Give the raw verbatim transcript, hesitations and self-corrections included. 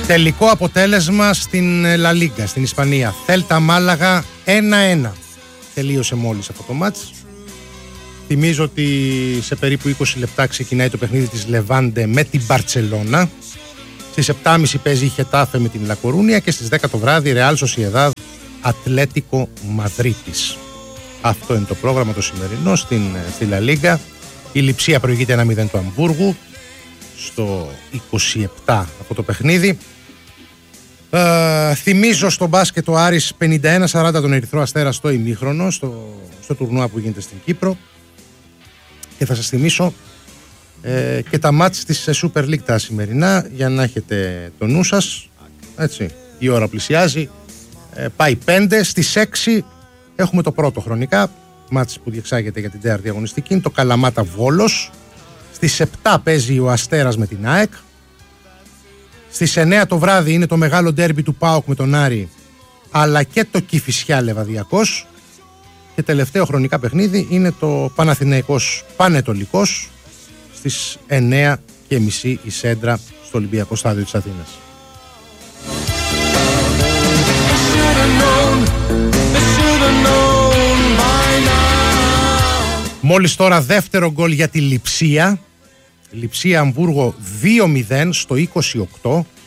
Τελικό αποτέλεσμα στην Λα Λίγκα, στην Ισπανία. Θέλτα Μάλαγα ένα ένα. Τελείωσε μόλις αυτό το μάτς. Θυμίζω ότι σε περίπου είκοσι λεπτά ξεκινάει το παιχνίδι της Λεβάντε με την Μπαρτσελώνα. Στις επτά και μισή παίζει η Χετάφε με την Λα Κορούνια και στις δέκα το βράδυ Ρεάλ Σοσιεδάδ Ατλέτικο Μαδρίτης. Αυτό είναι το πρόγραμμα το σημερινό στην, στη Λα Λίγκα. Η Λιψία προηγείται ένα μηδέν του Αμβούργου στο είκοσι επτά από το παιχνίδι. Ε, θυμίζω στο μπάσκετ ο Άρης πενήντα ένα σαράντα τον Ερυθρό Αστέρα στο ημίχρονο, στο, στο τουρνουά που γίνεται στην Κύπρο. Και θα σας θυμίσω ε, και τα μάτς της Super League τα σημερινά για να έχετε το νου σας. Έτσι, η ώρα πλησιάζει. Ε, πάει πέντε, στις έξι έχουμε το πρώτο χρονικά μάτς που διεξάγεται για την τέταρτη αγωνιστική. Είναι το Καλαμάτα Βόλος. Στις επτά παίζει ο Αστέρας με την ΑΕΚ. Στις εννέα το βράδυ είναι το μεγάλο ντέρμπι του ΠΑΟΚ με τον Άρη, αλλά και το Κηφισιά Λεβαδιακός. Και τελευταίο χρονικά παιχνίδι είναι το Παναθηναϊκός Πανετολικός στις εννέα και μισή η Σέντρα στο Ολυμπιακό Στάδιο της Αθήνας. Μόλις τώρα δεύτερο γκολ για τη Λιψία. Λιψία Αμβούργο δύο μηδέν στο είκοσι οκτώ.